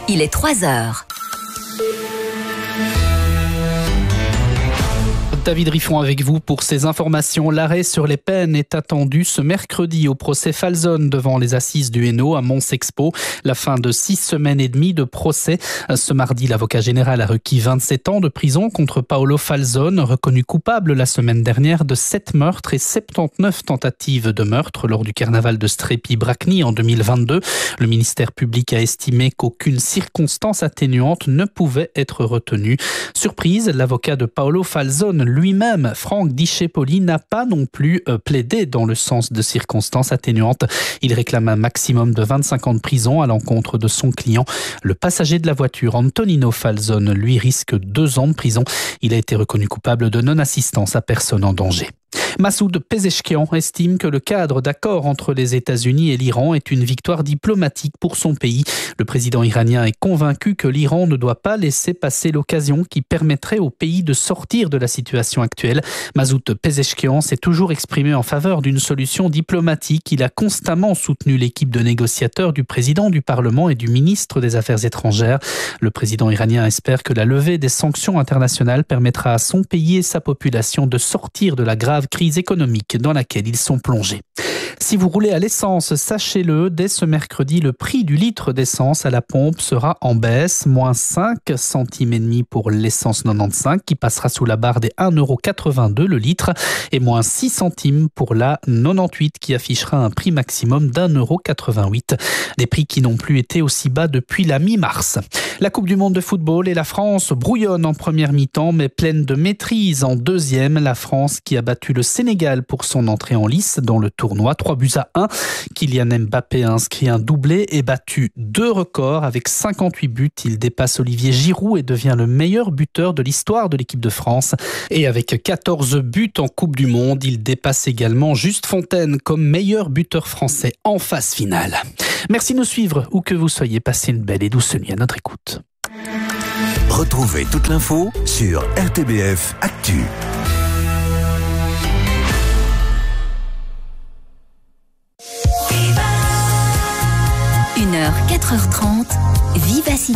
il est 3h. David Riffon avec vous pour ces informations. L'arrêt sur les peines est attendu ce mercredi au procès Falzon devant les assises du Hainaut à Mons-Expo. La fin de 6 semaines et demie de procès. Ce mardi, l'avocat général a requis 27 ans de prison contre Paolo Falzon, reconnu coupable la semaine dernière de 7 meurtres et 79 tentatives de meurtre lors du carnaval de Strépy-Bracni en 2022. Le ministère public a estimé qu'aucune circonstance atténuante ne pouvait être retenue. Surprise, l'avocat de Paolo Falzon lui-même, Franck Discepoli, n'a pas non plus plaidé dans le sens de circonstances atténuantes. Il réclame un maximum de 25 ans de prison à l'encontre de son client. Le passager de la voiture, Antonino Falzon, lui risque 2 ans de prison. Il a été reconnu coupable de non-assistance à personne en danger. Massoud Pezeshkian estime que le cadre d'accord entre les États-Unis et l'Iran est une victoire diplomatique pour son pays. Le président iranien est convaincu que l'Iran ne doit pas laisser passer l'occasion qui permettrait au pays de sortir de la situation actuelle. Massoud Pezeshkian s'est toujours exprimé en faveur d'une solution diplomatique. Il a constamment soutenu l'équipe de négociateurs du président du Parlement et du ministre des Affaires étrangères. Le président iranien espère que la levée des sanctions internationales permettra à son pays et sa population de sortir de la grave crise économique dans laquelle ils sont plongés. Si vous roulez à l'essence, sachez-le, dès ce mercredi, le prix du litre d'essence à la pompe sera en baisse, moins 5 centimes et demi pour l'essence 95 qui passera sous la barre des 1,82 € le litre et moins 6 centimes pour la 98 qui affichera un prix maximum d'1,88 €. Des prix qui n'ont plus été aussi bas depuis la mi-mars. La Coupe du Monde de football et la France brouillonne en première mi-temps mais pleine de maîtrise en deuxième. La France qui a battu le Sénégal pour son entrée en lice dans le tournoi. 3-1. Kylian Mbappé a inscrit un doublé et battu 2 records avec 58 buts. Il dépasse Olivier Giroud et devient le meilleur buteur de l'histoire de l'équipe de France. Et avec 14 buts en Coupe du Monde, il dépasse également Juste Fontaine comme meilleur buteur français en phase finale. Merci de nous suivre où que vous soyez. Passez une belle et douce nuit à notre écoute. Retrouvez toute l'info sur RTBF Actu. 1h, 4h30, Vivacité.